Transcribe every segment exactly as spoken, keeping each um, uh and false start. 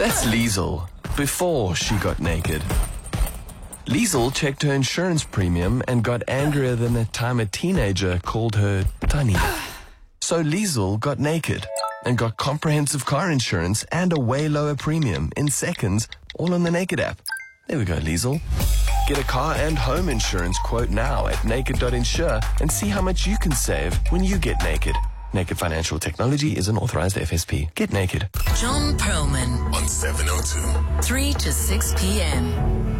That's Liesel, before she got naked. Liesel checked her insurance premium and got angrier than the time a teenager called her Tani. So Liesel got naked and got comprehensive car insurance and a way lower premium in seconds, all on the Naked app. There we go, Liesel. Get a car and home insurance quote now at naked dot insure and see how much you can save when you get naked. Naked Financial Technology is an authorized F S P. Get naked. John Perlman on seven oh two. three to six p.m.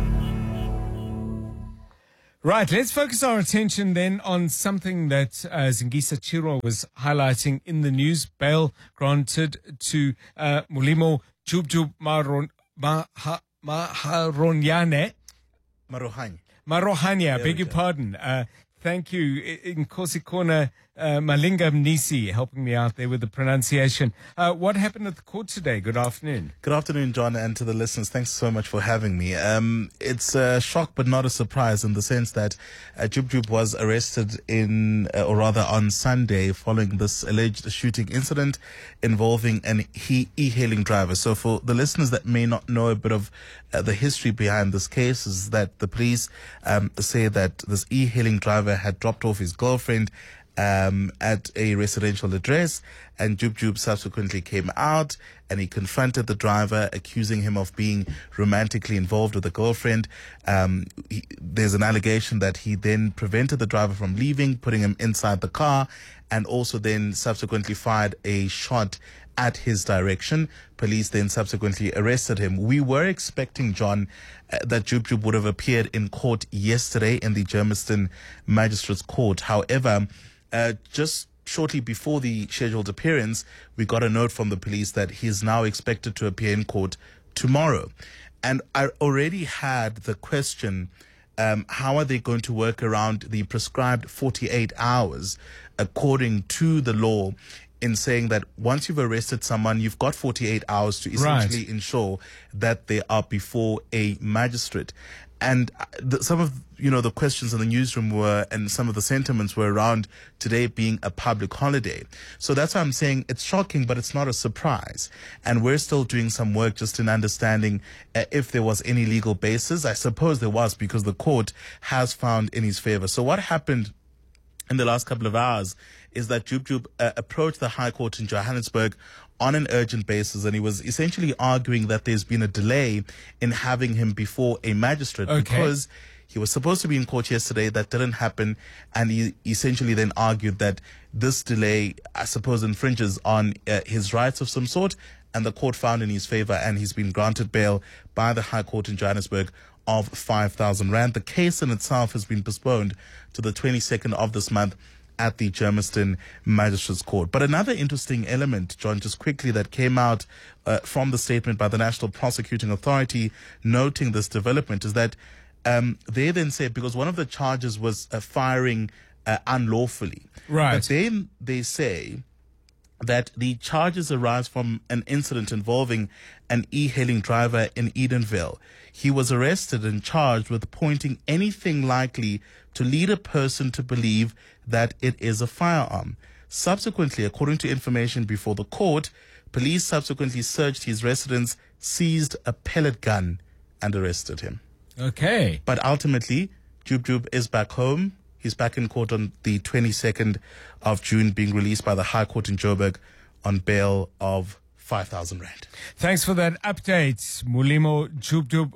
Right, let's focus our attention then on something that uh, Zingisa Chirwa was highlighting in the news. Bail granted to uh, Mulimo Jubjub Maron, Maha, Maharonyane. Marohanya. Marohanya, beg your pardon. Uh, thank you. Nkosi Kona uh, Malinga Mnisi helping me out there with the pronunciation. Uh, what happened at the court today? Good afternoon. Good afternoon, John, and to the listeners. Thanks so much for having me. Um, it's a shock but not a surprise in the sense that uh, Jub Jub was arrested in, uh, or rather on Sunday, following this alleged shooting incident involving an he- e-hailing driver. So for the listeners that may not know a bit of uh, the history behind this case, is that the police um, say that this e-hailing driver had dropped off his girlfriend Um, at a residential address, and Jub Jub subsequently came out and he confronted the driver, accusing him of being romantically involved with the girlfriend. Um, he, there's an allegation that he then prevented the driver from leaving, putting him inside the car, and also then subsequently fired a shot at his direction. Police then subsequently arrested him. We were expecting, John, uh, that Jub Jub would have appeared in court yesterday in the Germiston Magistrates Court. However, Uh, just shortly before the scheduled appearance, we got a note from the police that he is now expected to appear in court tomorrow. And I already had the question, um, how are they going to work around the prescribed forty-eight hours according to the law, in saying that once you've arrested someone, you've got forty-eight hours to essentially Right. ensure that they are before a magistrate. And the, some of, you know, the questions in the newsroom were, and some of the sentiments were around today being a public holiday. So that's why I'm saying it's shocking, but it's not a surprise. And we're still doing some work just in understanding uh, if there was any legal basis. I suppose there was, because the court has found in his favor. So what happened in the last couple of hours is that Jub Jub uh, approached the High Court in Johannesburg on an urgent basis, and he was essentially arguing that there's been a delay in having him before a magistrate, Okay. because he was supposed to be in court yesterday. That didn't happen, and he essentially then argued that this delay, I suppose, infringes on uh, his rights of some sort, and the court found in his favor, and he's been granted bail by the High Court in Johannesburg of five thousand rand. The case in itself has been postponed to the twenty-second of this month at the Germiston Magistrates Court. But another interesting element, John, just quickly, that came out uh, from the statement by the National Prosecuting Authority noting this development is that um, they then said, because one of the charges was uh, firing uh, unlawfully. Right. But then they say that the charges arise from an incident involving an e-hailing driver in Edenville. He was arrested and charged with pointing anything likely to lead a person to believe that it is a firearm. Subsequently, according to information before the court, police subsequently searched his residence, seized a pellet gun, and arrested him. Okay. But ultimately, Jub Jub is back home. He's back in court on the twenty-second of June, being released by the High Court in Joburg on bail of five thousand rand. Thanks for that update. Mulimo Jubjub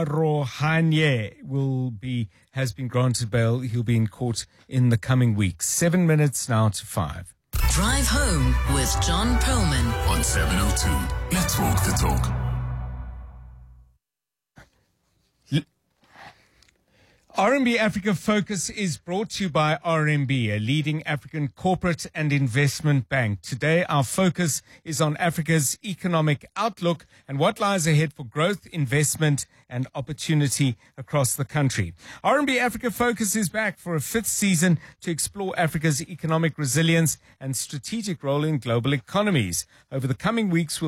Marohanye will be, has been granted bail. He'll be in court in the coming weeks. Seven minutes now to five. Drive home with John Perlman on seven oh two. Let's walk the talk. R M B Africa Focus is brought to you by R M B, a leading African corporate and investment bank. Today, our focus is on Africa's economic outlook and what lies ahead for growth, investment, and opportunity across the country. R M B Africa Focus is back for a fifth season to explore Africa's economic resilience and strategic role in global economies. Over the coming weeks, we'll look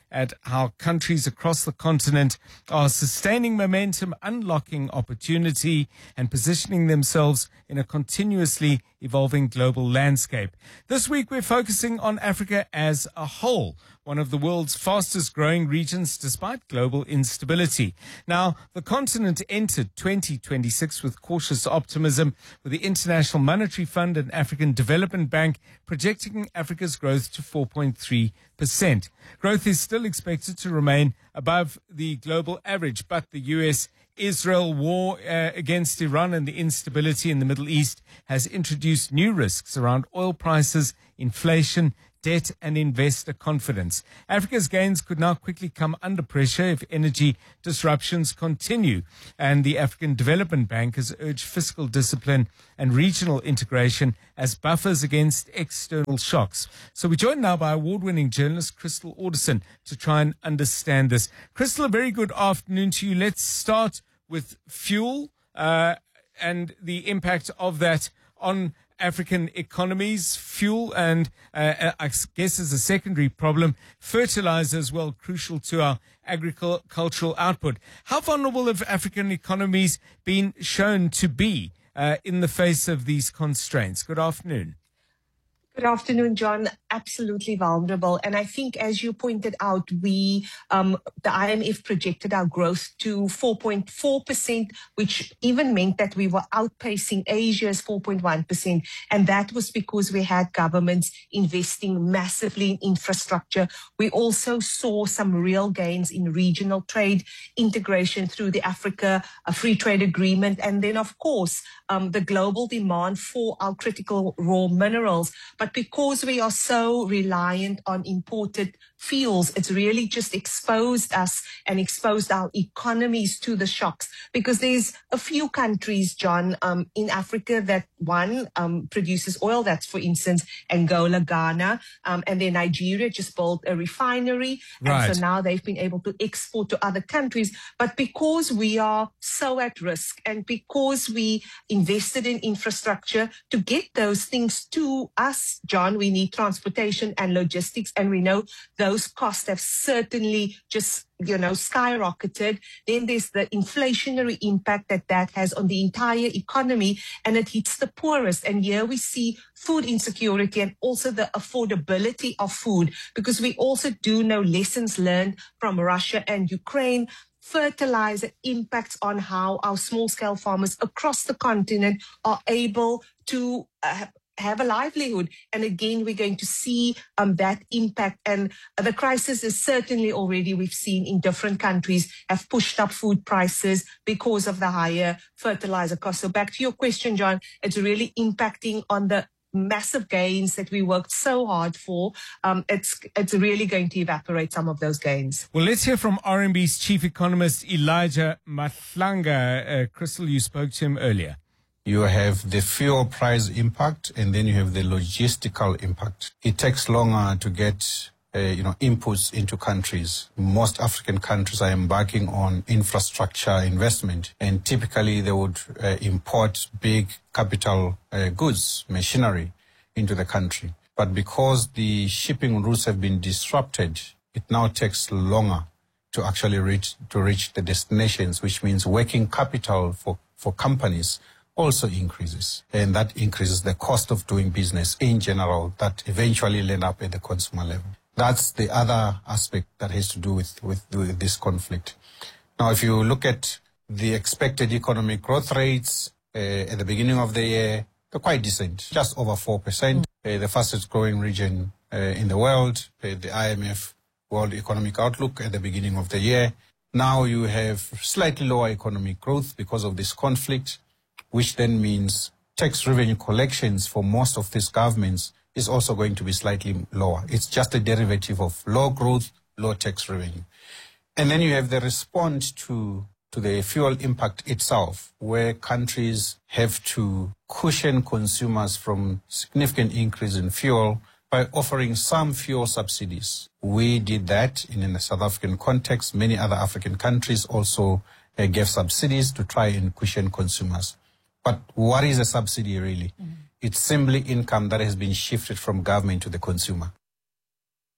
at how countries across the continent are sustaining momentum, unlocking opportunity, and positioning themselves in a continuously evolving global landscape. This week, we're focusing on Africa as a whole, one of the world's fastest growing regions despite global instability. Now, the continent entered twenty twenty-six with cautious optimism, with the International Monetary Fund and African Development Bank projecting Africa's growth to four point three percent. Growth is still expected to remain above the global average, but the U S Israel war uh, against Iran and the instability in the Middle East has introduced new risks around oil prices, inflation, debt and investor confidence. Africa's gains could now quickly come under pressure if energy disruptions continue. And the African Development Bank has urged fiscal discipline and regional integration as buffers against external shocks. So we're joined now by award-winning journalist Crystal Alderson to try and understand this. Crystal, a very good afternoon to you. Let's start with fuel uh, and the impact of that on African economies. Fuel and uh, I guess as a secondary problem, fertilizer as well, crucial to our agricultural output. How vulnerable have African economies been shown to be uh, in the face of these constraints? Good afternoon. Good afternoon, John. Absolutely vulnerable. And I think, as you pointed out, we, um, the I M F projected our growth to four point four percent, which even meant that we were outpacing Asia's four point one percent. And that was because we had governments investing massively in infrastructure. We also saw some real gains in regional trade integration through the Africa uh, Free Trade Agreement. And then, of course, um, the global demand for our critical raw minerals. But because we are so reliant on imported fuels, it's really just exposed us and exposed our economies to the shocks. Because there's a few countries, John, um, in Africa that, one, um, produces oil. That's, for instance, Angola, Ghana, um, and then Nigeria just built a refinery. Right. And so now they've been able to export to other countries. But because we are so at risk and because we invested in infrastructure to get those things to us, John, we need transportation and logistics, and we know those costs have certainly just, you know, skyrocketed. Then there's the inflationary impact that that has on the entire economy, and it hits the poorest. And here we see food insecurity and also the affordability of food, because we also do know lessons learned from Russia and Ukraine. Fertilizer impacts on how our small-scale farmers across the continent are able to uh, have a livelihood. And again, we're going to see um, that impact. And uh, the crisis is certainly already, we've seen in different countries, have pushed up food prices because of the higher fertilizer costs. So back to your question, John, it's really impacting on the massive gains that we worked so hard for. Um, it's it's really going to evaporate some of those gains. Well, let's hear from R M B's chief economist, Elijah Mahlanga. Uh, Crystal, you spoke to him earlier. You have the fuel price impact, and then you have the logistical impact. It takes longer to get, uh, you know, inputs into countries. Most African countries are embarking on infrastructure investment, and typically they would uh, import big capital uh, goods, machinery, into the country. But because the shipping routes have been disrupted, it now takes longer to actually reach to reach the destinations, which means working capital for, for companies also increases, and that increases the cost of doing business in general, that eventually land up at the consumer level. That's the other aspect that has to do with, with, with this conflict. Now, if you look at the expected economic growth rates uh, at the beginning of the year, they're quite decent, just over four percent, mm. uh, the fastest growing region uh, in the world, uh, the I M F World Economic Outlook at the beginning of the year. Now you have slightly lower economic growth because of this conflict, which then means tax revenue collections for most of these governments is also going to be slightly lower. It's just a derivative of low growth, low tax revenue. And then you have the response to, to the fuel impact itself, where countries have to cushion consumers from significant increase in fuel by offering some fuel subsidies. We did that in a South African context. Many other African countries also uh, gave subsidies to try and cushion consumers. But what is a subsidy really? Mm-hmm. It's simply income that has been shifted from government to the consumer.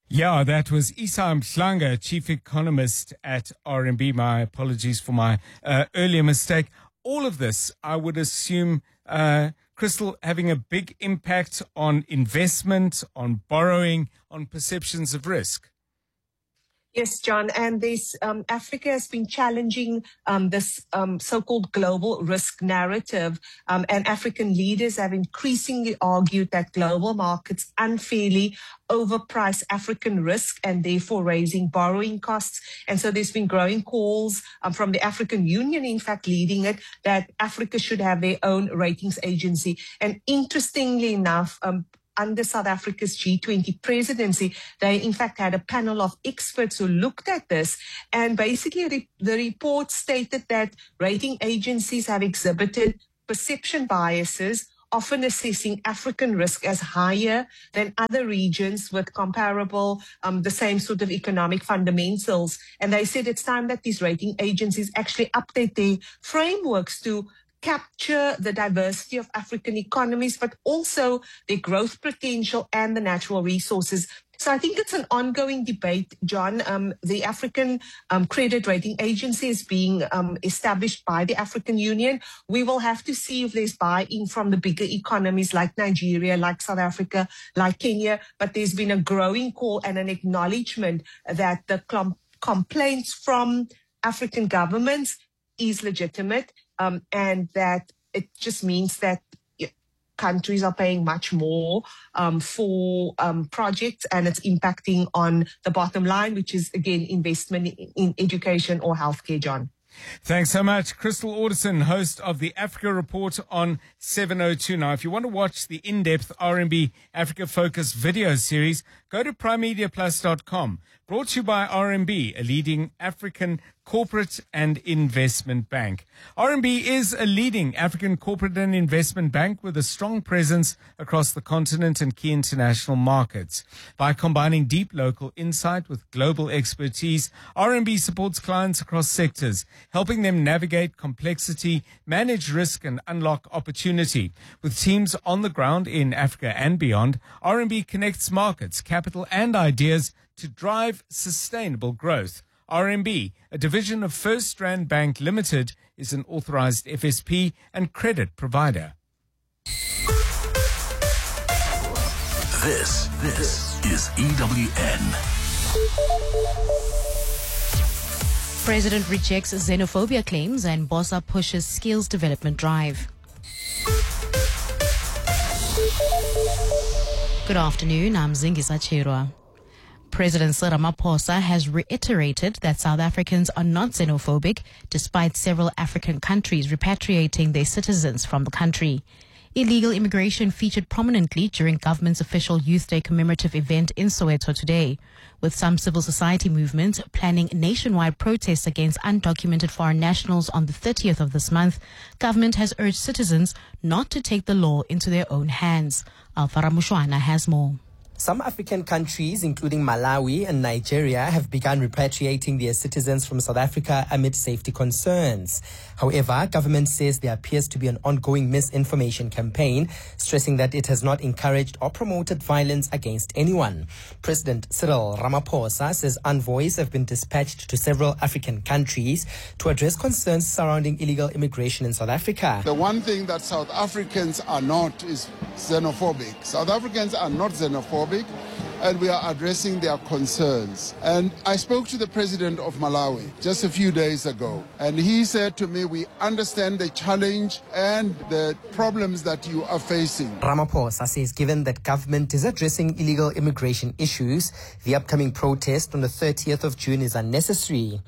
Yeah, that was Isam Schlanger, chief economist at R M B. My apologies for my uh, earlier mistake. All of this, I would assume, uh, Crystal, having a big impact on investment, on borrowing, on perceptions of risk. Yes, John, and this um, Africa has been challenging um, this um, so-called global risk narrative, um, and African leaders have increasingly argued that global markets unfairly overprice African risk and therefore raising borrowing costs. And so there's been growing calls um, from the African Union, in fact, leading it, that Africa should have their own ratings agency. And interestingly enough, um, under South Africa's G twenty presidency, they in fact had a panel of experts who looked at this. And basically re- the report stated that rating agencies have exhibited perception biases, often assessing African risk as higher than other regions with comparable, um, the same sort of economic fundamentals. And they said it's time that these rating agencies actually update their frameworks to capture the diversity of African economies, but also their growth potential and the natural resources. So I think it's an ongoing debate, John. Um, the African um, Credit Rating Agency is being um, established by the African Union. We will have to see if there's buy-in from the bigger economies like Nigeria, like South Africa, like Kenya. But there's been a growing call and an acknowledgement that the com- complaints from African governments is legitimate, um, and that it just means that countries are paying much more um, for um, projects, and it's impacting on the bottom line, which is, again, investment in, in education or healthcare, John. Thanks so much. Crystal Alderson, host of the Africa Report on seven oh two. Now, if you want to watch the in-depth R M B Africa Focus video series, go to prime media plus dot com. Brought to you by R M B, a leading African corporate and investment bank. R M B is a leading African corporate and investment bank with a strong presence across the continent and key international markets. By combining deep local insight with global expertise, R M B supports clients across sectors, helping them navigate complexity, manage risk, and unlock opportunity. With teams on the ground in Africa and beyond, R M B connects markets, capital, and ideas to drive sustainable growth. R M B, a division of First Rand Bank Limited, is an authorized F S P and credit provider. This, this is E W N. President rejects xenophobia claims and Bossa pushes skills development drive. Good afternoon, I'm Zingisa Chirwa. President Cyril Ramaphosa has reiterated that South Africans are not xenophobic, despite several African countries repatriating their citizens from the country. Illegal immigration featured prominently during government's official Youth Day commemorative event in Soweto today, with some civil society movements planning nationwide protests against undocumented foreign nationals on the thirtieth of this month. Government has urged citizens not to take the law into their own hands. Alfara Mushwana has more. Some African countries, including Malawi and Nigeria, have begun repatriating their citizens from South Africa amid safety concerns. However, government says there appears to be an ongoing misinformation campaign, stressing that it has not encouraged or promoted violence against anyone. President Cyril Ramaphosa says envoys have been dispatched to several African countries to address concerns surrounding illegal immigration in South Africa. The one thing that South Africans are not is xenophobic. South Africans are not xenophobic, and we are addressing their concerns. And I spoke to the president of Malawi just a few days ago, and he said to me, we understand the challenge and the problems that you are facing. Ramaphosa says given that government is addressing illegal immigration issues, the upcoming protest on the thirtieth of June is unnecessary.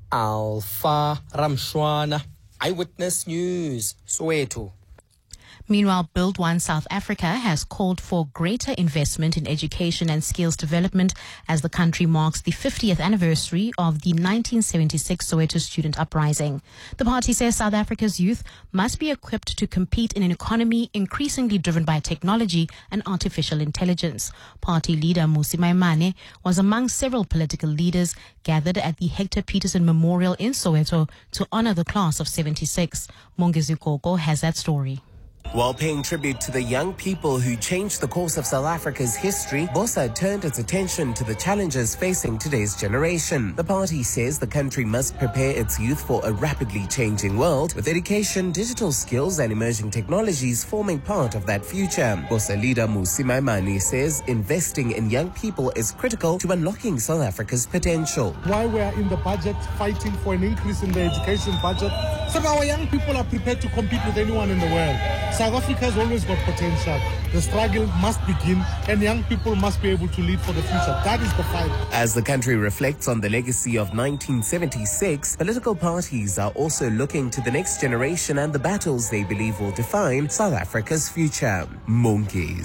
Alpha Ramshwana, Eyewitness News, Soweto. Meanwhile, Build One South Africa has called for greater investment in education and skills development as the country marks the fiftieth anniversary of the nineteen seventy-six Soweto student uprising. The party says South Africa's youth must be equipped to compete in an economy increasingly driven by technology and artificial intelligence. Party leader Mmusi Maimane was among several political leaders gathered at the Hector Peterson Memorial in Soweto to honor the class of seventy-six. Mongezi Koko has that story. While paying tribute to the young people who changed the course of South Africa's history, BOSA turned its attention to the challenges facing today's generation. The party says the country must prepare its youth for a rapidly changing world, with education, digital skills and emerging technologies forming part of that future. BOSA leader Mmusi Maimane says investing in young people is critical to unlocking South Africa's potential. Why we are in the budget fighting for an increase in the education budget, so that our young people are prepared to compete with anyone in the world. South Africa has always got potential. The struggle must begin and young people must be able to lead for the future. That is the fight. As the country reflects on the legacy of nineteen seventy-six, political parties are also looking to the next generation and the battles they believe will define South Africa's future. Monke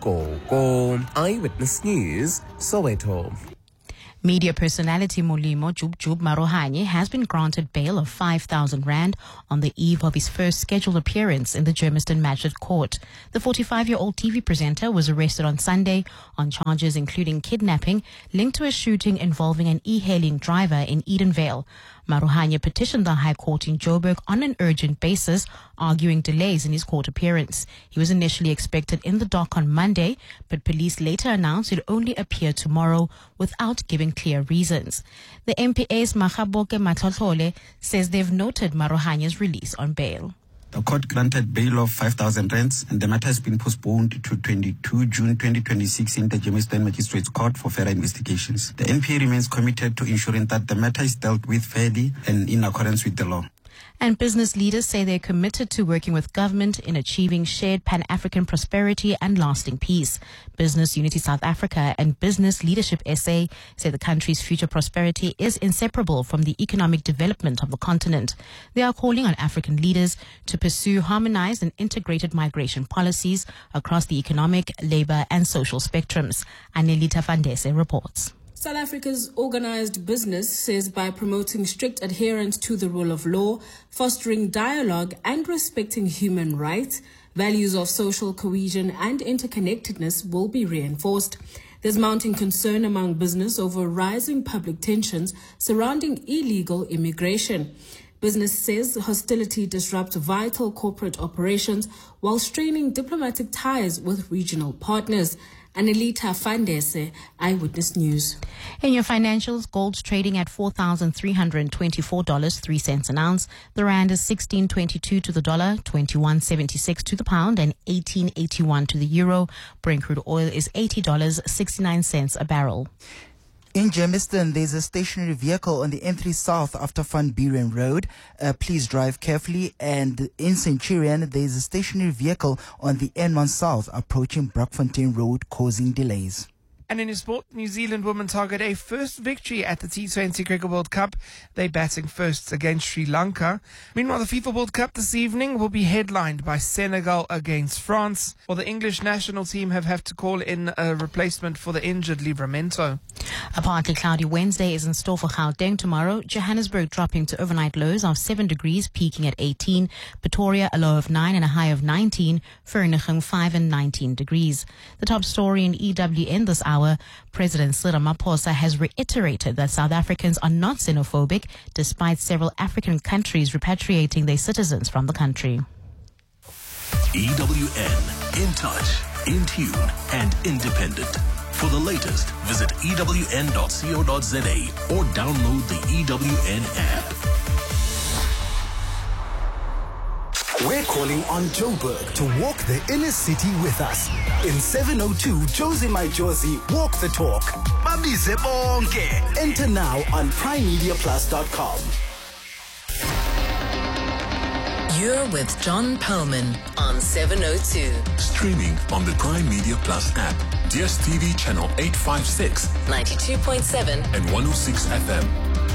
Zikoko, Eyewitness News, Soweto. Media personality Molimo Jub Jub Marohanye has been granted bail of five thousand rand on the eve of his first scheduled appearance in the Germiston Magistrate Court. The forty-five-year-old T V presenter was arrested on Sunday on charges including kidnapping linked to a shooting involving an e-hailing driver in Edenvale. Marohanye petitioned the High Court in Joburg on an urgent basis, arguing delays in his court appearance. He was initially expected in the dock on Monday, but police later announced he'd only appear tomorrow without giving clear reasons. The M P A's Makgaboke Matlotlole says they've noted Marohanye's release on bail. The court granted bail of five thousand rands and the matter has been postponed to twenty-second of June twenty twenty-six in the Germiston Magistrates Court for further investigations. The M P A remains committed to ensuring that the matter is dealt with fairly and in accordance with the law. And business leaders say they're committed to working with government in achieving shared Pan-African prosperity and lasting peace. Business Unity South Africa and Business Leadership S A say the country's future prosperity is inseparable from the economic development of the continent. They are calling on African leaders to pursue harmonized and integrated migration policies across the economic, labor and social spectrums. Anelita Fandese reports. South Africa's organised business says by promoting strict adherence to the rule of law, fostering dialogue and respecting human rights, values of social cohesion and interconnectedness will be reinforced. There's mounting concern among business over rising public tensions surrounding illegal immigration. Business says hostility disrupts vital corporate operations while straining diplomatic ties with regional partners. Anelita Fandese, Eyewitness News. In your financials, gold's trading at four thousand three hundred twenty-four dollars and three cents an ounce. The rand is sixteen twenty-two to the dollar, twenty-one seventy-six to the pound, and eighteen eighty-one to the euro. Brent crude oil is eighty dollars and sixty-nine cents a barrel. In Germiston, there's a stationary vehicle on the N three South after Van Buren Road. Uh, please drive carefully. And in Centurion, there's a stationary vehicle on the N one South approaching Brakfontein Road, causing delays. And in sport, New Zealand women target a first victory at the T twenty Cricket World Cup. They're batting first against Sri Lanka. Meanwhile, the FIFA World Cup this evening will be headlined by Senegal against France. While the English national team have had to call in a replacement for the injured Livramento. A partly cloudy Wednesday is in store for Gauteng tomorrow. Johannesburg dropping to overnight lows of seven degrees, peaking at eighteen. Pretoria a low of nine and a high of nineteen. Vereeniging five and nineteen degrees. The top story in E W N this hour. President Cyril Ramaphosa has reiterated that South Africans are not xenophobic, despite several African countries repatriating their citizens from the country. E W N, in touch, in tune, and independent. For the latest, visit E W N dot co dot za or download the E W N app. We're calling on Joburg to walk the inner city with us. In seven oh two, Josie My Josie, walk the talk. Babize bonke. Enter now on prime media plus dot com. You're with John Perlman on seven oh two. Streaming on the Prime Media Plus app, D S T V channel eight fifty-six, ninety-two point seven, and one oh six F M.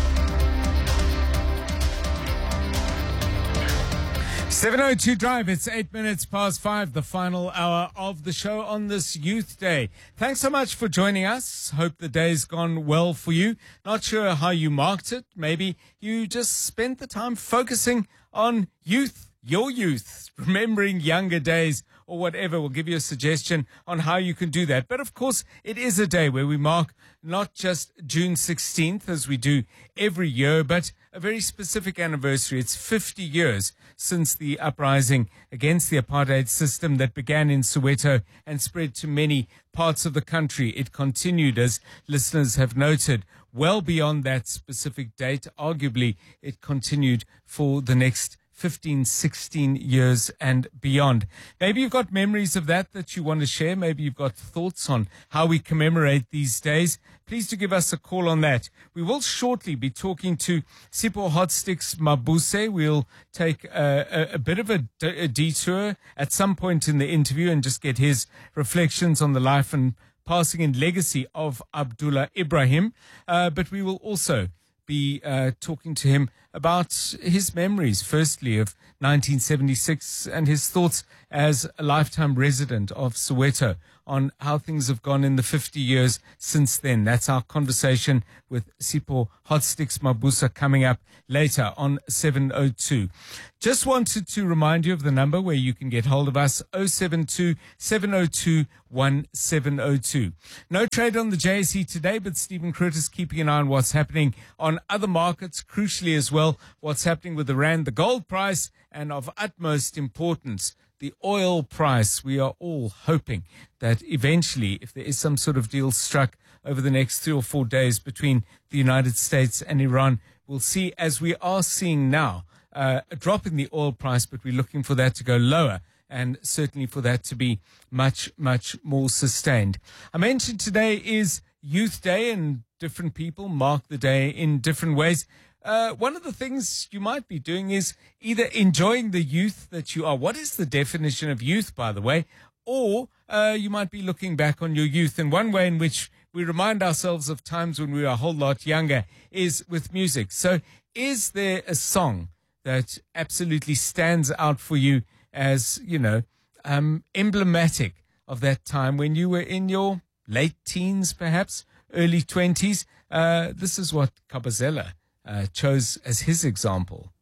seven oh two Drive, it's eight minutes past five, the final hour of the show on this Youth Day. Thanks so much for joining us. Hope the day's gone well for you. Not sure how you marked it. Maybe you just spent the time focusing on youth, your youth, remembering younger days or whatever. We'll give you a suggestion on how you can do that. But of course, it is a day where we mark not just June sixteenth, as we do every year, but a very specific anniversary. It's fifty years since the uprising against the apartheid system that began in Soweto and spread to many parts of the country. It continued, as listeners have noted, well beyond that specific date. Arguably, it continued for the next fifteen, sixteen years and beyond. Maybe you've got memories of that that you want to share. Maybe you've got thoughts on how we commemorate these days. Please do give us a call on that. We will shortly be talking to Sipho Hotsticks Mabuse. We'll take a, a, a bit of a, a detour at some point in the interview and just get his reflections on the life and passing and legacy of Abdullah Ibrahim. Uh, but we will also be uh, talking to him about his memories, firstly, of nineteen seventy-six and his thoughts as a lifetime resident of Soweto on how things have gone in the fifty years since then. That's our conversation with Sipho Hotsticks Mabuse coming up later on seven oh two. Just wanted to remind you of the number where you can get hold of us, oh seven two, seven oh two, one seven oh two. No trade on the J S E today, but Stephen Curtis keeping an eye on what's happening on other markets, crucially as well, what's happening with the rand, the gold price, and of utmost importance, the oil price. We are all hoping that eventually, if there is some sort of deal struck over the next three or four days between the United States and Iran, we'll see, as we are seeing now, uh, a drop in the oil price, but we're looking for that to go lower and certainly for that to be much, much more sustained. I mentioned today is Youth Day, and different people mark the day in different ways. Uh, one of the things you might be doing is either enjoying the youth that you are. What is the definition of youth, by the way? Or uh, you might be looking back on your youth. And one way in which we remind ourselves of times when we were a whole lot younger is with music. So is there a song that absolutely stands out for you as, you know, um, emblematic of that time when you were in your late teens, perhaps, early twenties? Uh, this is what Kabazela Uh, chose as his example.